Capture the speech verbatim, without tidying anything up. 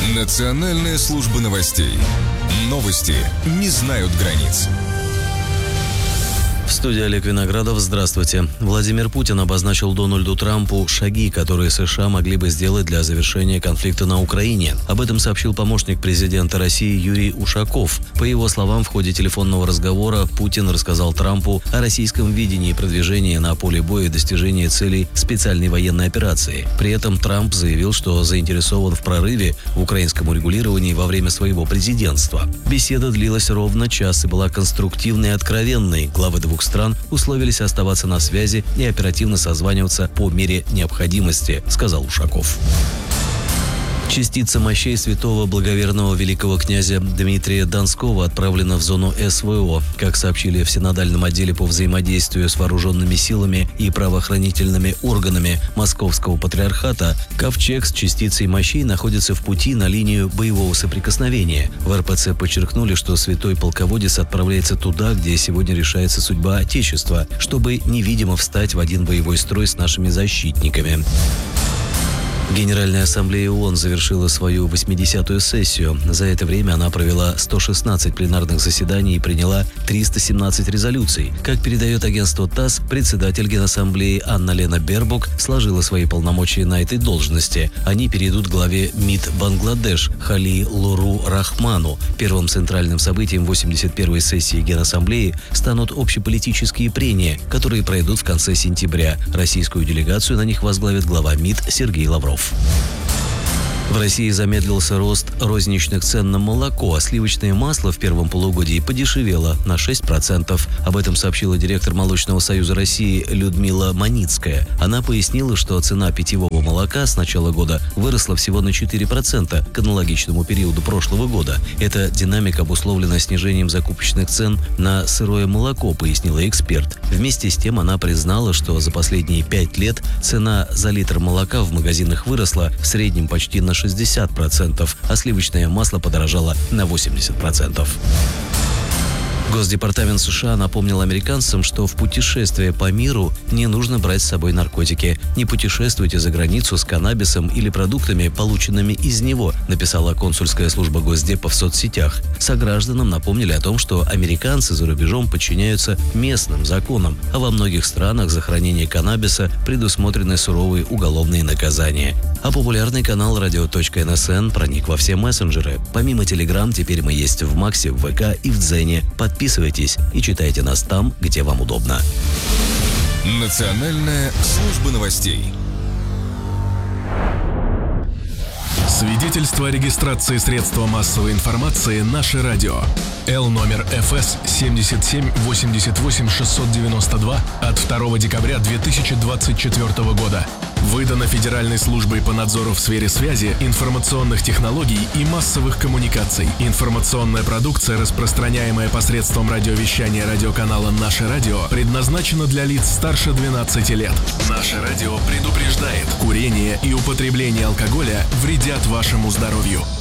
Национальная служба новостей. Новости не знают границ. В студии Олег Виноградов. Здравствуйте. Владимир Путин обозначил Дональду Трампу шаги, которые США могли бы сделать для завершения конфликта на Украине. Об этом сообщил помощник президента России Юрий Ушаков. По его словам, в ходе телефонного разговора Путин рассказал Трампу о российском видении продвижения на поле боя и достижении целей специальной военной операции. При этом Трамп заявил, что заинтересован в прорыве в украинском урегулировании во время своего президентства. Беседа длилась ровно час и была конструктивной и откровенной. Главы двух стран условились оставаться на связи и оперативно созваниваться по мере необходимости, сказал Ушаков. Частица мощей святого благоверного великого князя Дмитрия Донского отправлена в зону эс вэ о. Как сообщили в Синодальном отделе по взаимодействию с вооруженными силами и правоохранительными органами Московского патриархата, ковчег с частицей мощей находится в пути на линию боевого соприкосновения. В эр пэ цэ подчеркнули, что святой полководец отправляется туда, где сегодня решается судьба Отечества, чтобы невидимо встать в один боевой строй с нашими защитниками. Генеральная ассамблея ООН завершила свою восьмидесятую сессию. За это время она провела сто шестнадцать пленарных заседаний и приняла триста семнадцать резолюций. Как передает агентство ТАСС, председатель Генассамблеи Анна-Лена Бербок сложила свои полномочия на этой должности. Они перейдут главе МИД Бангладеш Хали Луру Рахману. Первым центральным событием восемьдесят первой сессии Генассамблеи станут общеполитические прения, которые пройдут в конце сентября. Российскую делегацию на них возглавит глава МИД Сергей Лавров. В России замедлился рост розничных цен на молоко, а сливочное масло в первом полугодии подешевело на шесть процентов. Об этом сообщила директор Молочного союза России Людмила Маницкая. Она пояснила, что цена питьевого молока с начала года выросла всего на четыре процента к аналогичному периоду прошлого года. Эта динамика обусловлена снижением закупочных цен на сырое молоко, пояснила эксперт. Вместе с тем она признала, что за последние пять лет цена за литр молока в магазинах выросла в среднем почти на шестьдесят процентов, а сливочное масло подорожало на восемьдесят процентов. Госдепартамент США напомнил американцам, что в путешествие по миру не нужно брать с собой наркотики. Не путешествуйте за границу с каннабисом или продуктами, полученными из него, написала консульская служба Госдепа в соцсетях. Согражданам напомнили о том, что американцы за рубежом подчиняются местным законам, а во многих странах за хранение каннабиса предусмотрены суровые уголовные наказания. А популярный канал радио точка эн эс эн проник во все мессенджеры. Помимо Telegram, теперь мы есть в Максе, в вэ ка и в Дзене. Подписывайтесь и читайте нас там, где вам удобно. Национальная служба новостей. Свидетельство о регистрации средства массовой информации «Наше радио». Л номер эф эс семьдесят семь восемьдесят восемь шестьсот девяносто два от второго декабря две тысячи двадцать четвёртого года. Выдано Федеральной службой по надзору в сфере связи, информационных технологий и массовых коммуникаций. Информационная продукция, распространяемая посредством радиовещания радиоканала «Наше радио», предназначена для лиц старше двенадцати лет. «Наше радио» предупреждает: курение и употребление алкоголя вредят вашему здоровью.